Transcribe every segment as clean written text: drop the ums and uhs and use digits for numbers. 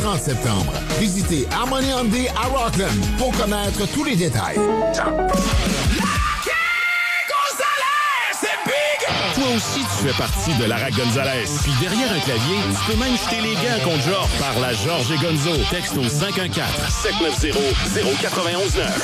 30 septembre. Visitez Harmony Hyundai à Rockland pour connaître tous les détails. Toi aussi, tu fais partie de Lara Gonzalez. Puis derrière un clavier, tu peux même jeter les gants contre Georges par la Georges et Gonzo. Texte au 514-790-0919.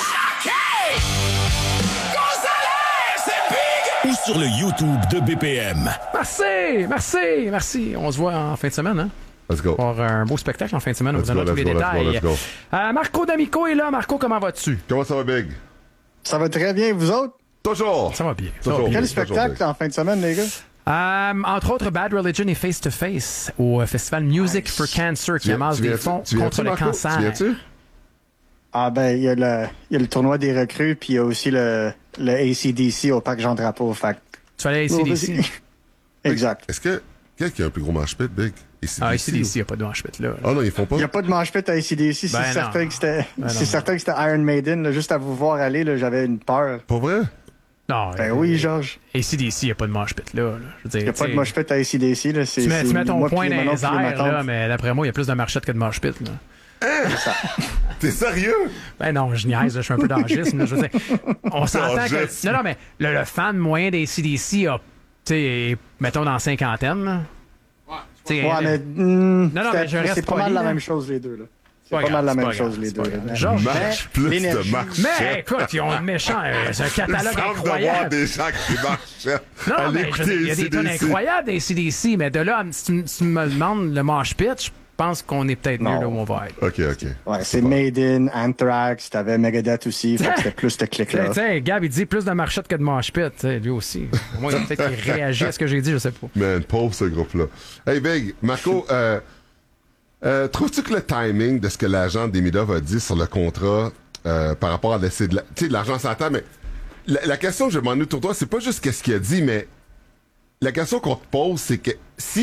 Ou sur le YouTube de BPM. Merci. On se voit en fin de semaine, hein? Let's go. Pour un beau spectacle en fin de semaine. On vous donne tous les détails. Let's go. Marco D'Amico est là. Marco, comment vas-tu? Comment ça va, Big? Ça va très bien, vous autres? Toujours. Ça va bien. Quel spectacle en fin de semaine, les gars? Entre autres, Bad Religion et Face to Face au festival Music for Cancer qui amasse des fonds contre le cancer. Tu viens-tu? Ah ben, il y a le tournoi des recrues, puis il y a aussi le AC/DC au Parc Jean-Drapeau. Fait. Tu vas aller à AC/DC? Exact. Est-ce que quelqu'un a un plus gros manche pit, Big? AC/DC, il n'y a pas de manche pit là. Ah non, ils font pas? Il n'y a pas de manche pit à AC/DC. C'est certain que c'était Iron Maiden. Là, juste à vous voir aller, là, j'avais une peur. Pas vrai? Non. Ben oui, Georges. AC/DC, il n'y a pas de manche pit là. Il n'y a pas de manche pit à AC/DC. Là. Tu mets ton point dans les airs, là, mais d'après moi, il y a plus de marchettes que de manche pit. T'es sérieux? Ben non, je niaise, je suis un peu d'angisme. Je veux dire, on s'entend que... Non, mais le fan moyen des CDC a, tu sais, mettons dans la cinquantaine. Là. Ouais, mais... mais je reste c'est pas mal la même chose, les deux. Là. C'est pas mal la même chose, les deux. Georges, marche plus de marche. Mais écoute, ils ont un méchant... C'est un catalogue incroyable. Il semble de voir des gens qui marchent. Non, mais il y a des tonnes incroyables des CDC, mais de là, si tu me demandes le mosh pit, je pense qu'on est peut-être mieux là où on va être. OK. Ouais, c'est Maiden, Anthrax, t'avais Megadeth aussi, fait que c'était plus ce clic-là. Tiens, Gab, il dit plus de marchettes que de mosh pit, lui aussi. Moi, peut-être qu'il réagit à ce que j'ai dit, je sais pas. Man, pauvre ce groupe-là. Hey, Big, Marco, trouves-tu que le timing de ce que l'agent d'Emidov a dit sur le contrat par rapport à laisser de l'argent sur la table, mais la question que je demande autour de toi, c'est pas juste qu'est-ce qu'il a dit, mais la question qu'on te pose, c'est que si